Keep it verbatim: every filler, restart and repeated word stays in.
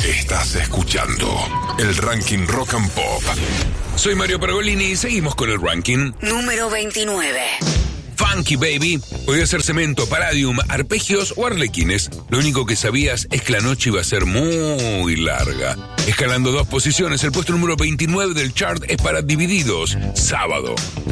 Estás escuchando el Ranking Rock and Pop. Soy Mario Pergolini y seguimos con el ranking. Número veintinueve. Funky Baby. Podía ser cemento, palladium, arpegios o arlequines. Lo único que sabías es que la noche iba a ser muy larga. Escalando dos posiciones, el puesto número veintinueve del chart es para Divididos, Sábado.